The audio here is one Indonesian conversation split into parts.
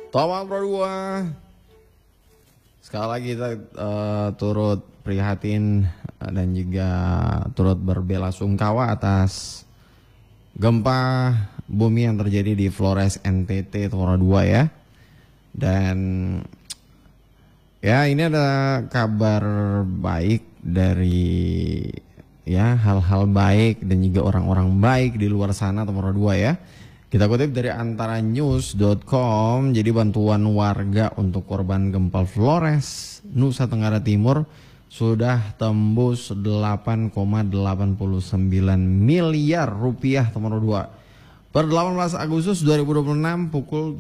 Toma Pro 2. Sekali lagi kita turut prihatin dan juga turut berbelasungkawa atas gempa bumi yang terjadi di Flores NTT Toma 2 ya. Dan ya ini ada kabar baik dari ya hal-hal baik dan juga orang-orang baik di luar sana Toma 2 ya. Kita kutip dari antaranews.com, jadi bantuan warga untuk korban gempa Flores, Nusa Tenggara Timur sudah tembus 8,89 miliar rupiah Toma 2. Per 18 Agustus 2026 pukul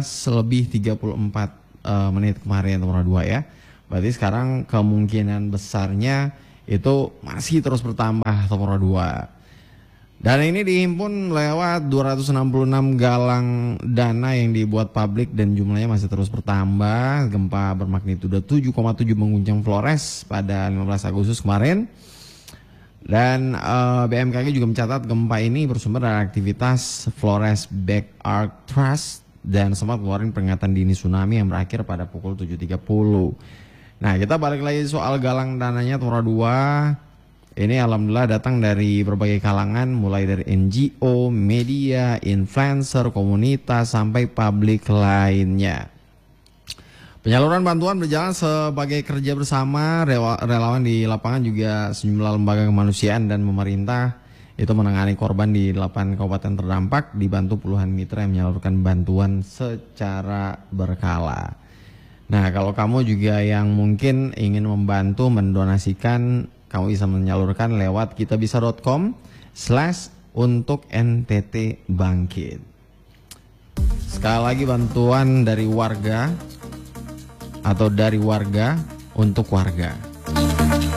17:34 menit kemarin Toma 2 ya. Berarti sekarang kemungkinan besarnya itu masih terus bertambah Toma 2. Dan ini dihimpun lewat 266 galang dana yang dibuat publik dan jumlahnya masih terus bertambah. Gempa bermagnitudo 7,7 mengguncang Flores pada 15 Agustus kemarin. Dan BMKG juga mencatat gempa ini bersumber dari aktivitas Flores Back Arc Thrust dan sempat mengeluarkan peringatan dini tsunami yang berakhir pada pukul 7.30. Nah, kita balik lagi soal galang dananya Toma 2. Ini alhamdulillah datang dari berbagai kalangan, mulai dari NGO, media, influencer, komunitas, sampai publik lainnya. Penyaluran bantuan berjalan sebagai kerja bersama, relawan di lapangan juga sejumlah lembaga kemanusiaan dan pemerintah itu menangani korban di 8 kabupaten terdampak, dibantu puluhan mitra yang menyalurkan bantuan secara berkala. Nah, kalau kamu juga yang mungkin ingin membantu mendonasikan, kamu bisa menyalurkan lewat kitabisa.com/untuk NTT Bangkit. Sekali lagi bantuan dari warga atau dari warga untuk warga.